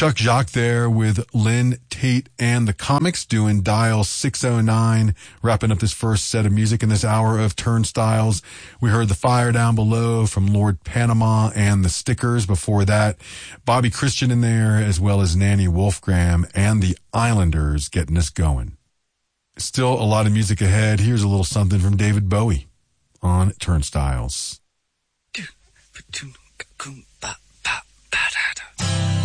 Chuck Jacques there with Lynn Tate and the Comics doing Dial 609, wrapping up this first set of music in this hour of Turnstiles. We heard The Fire Down Below from Lord Panama and the Stickers. Before that, Bobby Christian in there, as well as Nanny Wolfgram and the Islanders getting us going. Still a lot of music ahead. Here's a little something from David Bowie on Turnstiles.